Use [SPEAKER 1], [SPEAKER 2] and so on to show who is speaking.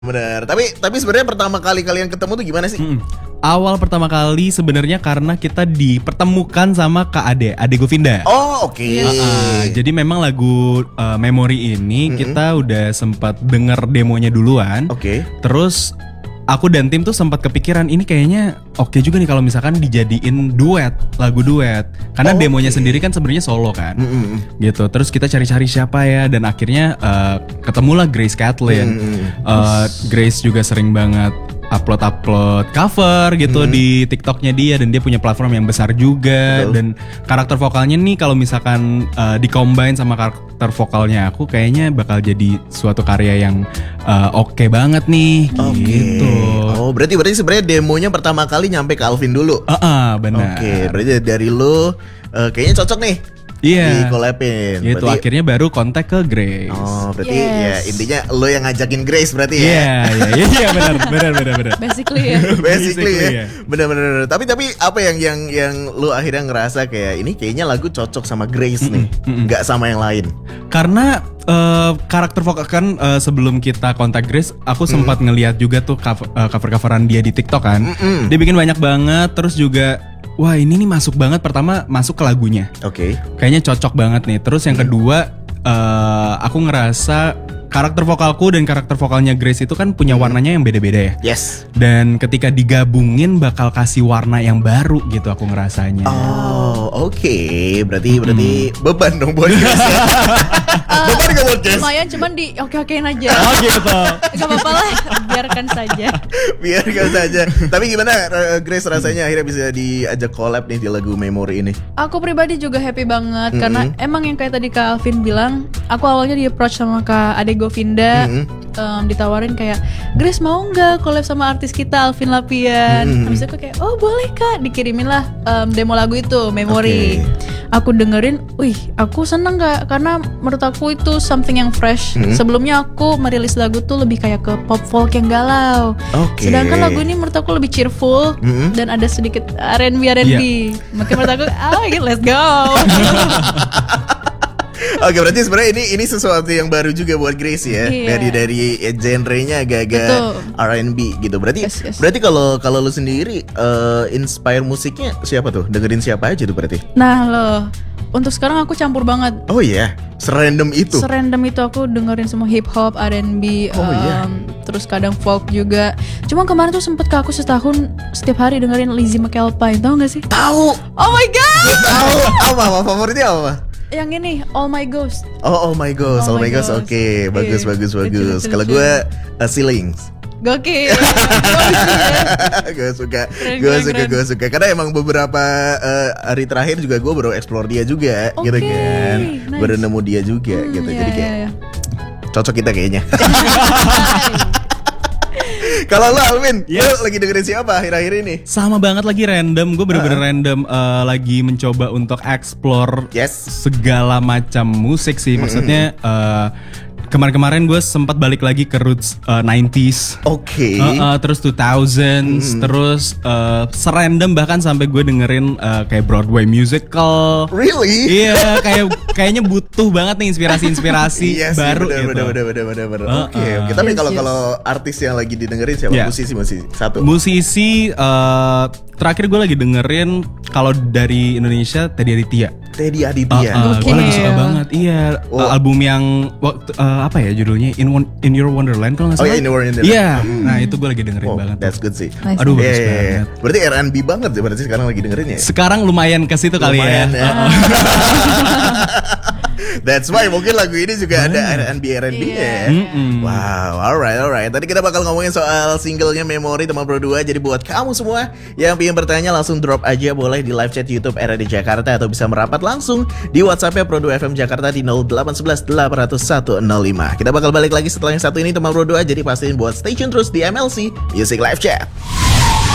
[SPEAKER 1] Bener. Tapi sebenarnya pertama kali kalian ketemu tuh gimana sih?
[SPEAKER 2] Awal pertama kali sebenarnya karena kita dipertemukan sama Kak Ade Govinda.
[SPEAKER 1] Oh, oke.
[SPEAKER 2] Jadi memang lagu Memory ini kita udah sempat denger demonya duluan.
[SPEAKER 1] Oke.
[SPEAKER 2] Terus aku dan tim tuh sempat kepikiran ini kayaknya oke juga nih kalau misalkan dijadiin lagu duet. Karena demonya sendiri kan sebenarnya solo kan. Gitu. Terus kita cari-cari siapa ya, dan akhirnya ketemulah Grace Kathleen. Grace juga sering banget upload cover gitu di TikToknya dia, dan dia punya platform yang besar juga.
[SPEAKER 1] Betul.
[SPEAKER 2] Dan karakter vokalnya nih kalau misalkan di-combine sama karakter vokalnya aku, kayaknya bakal jadi suatu karya yang oke banget nih gitu.
[SPEAKER 1] Oh, berarti sebenarnya demonya pertama kali nyampe ke Alvin dulu.
[SPEAKER 2] Benar.
[SPEAKER 1] Oke, berarti dari lu kayaknya cocok nih.
[SPEAKER 2] Iya.
[SPEAKER 1] Di collabin.
[SPEAKER 2] Gitu,
[SPEAKER 1] berarti,
[SPEAKER 2] akhirnya baru kontak ke Grace.
[SPEAKER 1] Oh, berarti ya intinya lo yang ngajakin Grace berarti ya.
[SPEAKER 2] Iya, benar.
[SPEAKER 3] Basically ya.
[SPEAKER 1] Basically ya.
[SPEAKER 2] ya.
[SPEAKER 1] Benar. Tapi apa yang lo akhirnya ngerasa kayak ini kayaknya lagu cocok sama Grace nih, nggak sama yang lain.
[SPEAKER 2] Karena karakter vokal kan sebelum kita kontak Grace, aku sempat ngeliat juga tuh cover-coveran dia di TikTok kan. Dia bikin banyak banget, terus juga wah ini nih masuk banget, pertama masuk ke lagunya.
[SPEAKER 1] Oke.
[SPEAKER 2] Kayaknya cocok banget nih. Terus yang kedua, aku ngerasa karakter vokalku dan karakter vokalnya Grace itu kan punya warnanya yang beda-beda ya.
[SPEAKER 1] Yes.
[SPEAKER 2] Dan ketika digabungin bakal kasih warna yang baru gitu aku ngerasanya.
[SPEAKER 1] Oh, oke. Berarti beban dong buat Grace ya. Beban gak buat Grace?
[SPEAKER 3] Lumayan, cuman di oke-okein aja.
[SPEAKER 2] Oh gitu.
[SPEAKER 3] Gak apa-apa lah, biarkan saja.
[SPEAKER 1] Biarkan saja. Tapi gimana Grace rasanya akhirnya bisa diajak collab nih di lagu Memory ini?
[SPEAKER 3] Aku pribadi juga happy banget karena emang yang kayak tadi Kak Alvin bilang, aku awalnya di approach sama Kak Ade Govinda, ditawarin kayak Grace mau nggak collab sama artis kita Alvin Lapian. Habis itu aku kayak oh boleh Kak, dikirimin lah demo lagu itu Memory. Aku dengerin, wih aku seneng Kak, karena menurut aku itu something yang fresh. Sebelumnya aku merilis lagu tuh lebih kayak ke pop folk yang galau. Sedangkan lagu ini menurut aku lebih cheerful dan ada sedikit R&B. Makanya menurut aku, let's go.
[SPEAKER 1] Oke, berarti sebenarnya ini sesuatu yang baru juga buat Grace ya. Dari genrenya agak-agak R&B gitu. Berarti kalau lu sendiri inspire musiknya siapa tuh? Dengerin siapa aja tuh berarti?
[SPEAKER 3] Nah loh, untuk sekarang aku campur banget.
[SPEAKER 1] Oh iya, serandom itu.
[SPEAKER 3] Serandom itu aku dengerin semua hip hop, R&B, terus kadang folk juga. Cuma kemarin tuh sempet ke aku setahun setiap hari dengerin Lizzie McAlpine, tau gak sih?
[SPEAKER 1] Tahu.
[SPEAKER 3] Oh my god.
[SPEAKER 1] Tahu. Apa favoritnya apa?
[SPEAKER 3] Yang ini All My Ghost.
[SPEAKER 1] Oh my Ghost. Oke, bagus. Kalau gue Ceilings.
[SPEAKER 3] Gokil.
[SPEAKER 1] Gue suka karena emang beberapa hari terakhir juga gue baru explore dia juga gitu kan.
[SPEAKER 3] Nice.
[SPEAKER 1] Baru nemu dia juga gitu. Jadi kayak cocok kita kayaknya. Kalau lo Alvin, lo lagi dengerin siapa akhir-akhir ini?
[SPEAKER 2] Sama banget, lagi random. Gue bener-bener random, lagi mencoba untuk explore segala macam musik sih. Maksudnya kemarin-kemarin gue sempat balik lagi ke roots 90s. Oke. Terus 2000s, terus serandom bahkan sampai gue dengerin kayak Broadway musical.
[SPEAKER 1] Really?
[SPEAKER 2] Iya, kayaknya butuh banget nih inspirasi baru gitu.
[SPEAKER 1] Bener. Oke. Tapi kalau artis yang lagi didengerin siapa? Musisi satu.
[SPEAKER 2] Musisi terakhir gue lagi dengerin kalau dari Indonesia Teddy Aditya. Gue lagi suka banget. Iya, album yang waktu apa ya judulnya, In Your Wonderland kalau nggak salah.
[SPEAKER 1] Oh iya, In Your Wonderland.
[SPEAKER 2] Iya, nah itu gue lagi dengerin banget.
[SPEAKER 1] That's good sih.
[SPEAKER 3] Nice.
[SPEAKER 2] Aduh bagus banget.
[SPEAKER 1] Berarti R&B banget ya berarti sekarang lagi dengerin ya?
[SPEAKER 2] Sekarang lumayan ke situ kali ya.
[SPEAKER 1] That's why mungkin lagu ini juga ada R&B-nya. Wow, alright. Tadi kita bakal ngomongin soal singlenya Memory teman Pro 2. Jadi buat kamu semua yang pengen bertanya langsung drop aja boleh di live chat YouTube RAD Jakarta, atau bisa merapat langsung di WhatsApp-nya Pro 2 FM Jakarta di 0811 800 105. Kita bakal balik lagi setelah yang satu ini teman Pro 2. Jadi pastiin buat stay tune terus di MLC Music Live Chat.